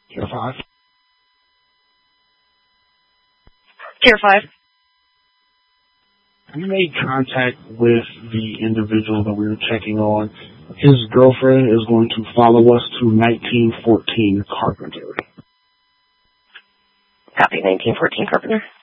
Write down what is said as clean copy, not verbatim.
Tier 5. Tier 5. We made contact with the individual that we were checking on. His girlfriend is going to follow us to 1914 Carpenter. Copy, 1914 Carpenter.